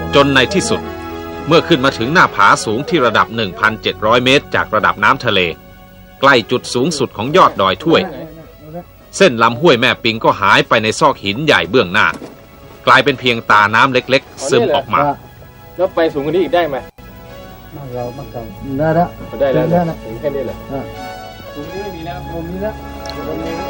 จนในที่สุดเมื่อขึ้นมาถึงหน้าผาสูงที่ระดับ 1,700 เมตรจากระดับน้ำทะเลใกล้จุดสูงสุดของยอดดอยถ้วยเส้นลำห้วยแม่ปิงก็หายไปในซอกหินใหญ่เบื้องหน้ากลายเป็นเพียงตาน้ำเล็กๆซึมออกมาแล้วไปสูงกว่านี้อีกได้ไหมมาเก่าได้แล้วได้แล้วถึงแค่นี้แหละตรงนี้ไม่มีแล้วตรงนี้แล้ว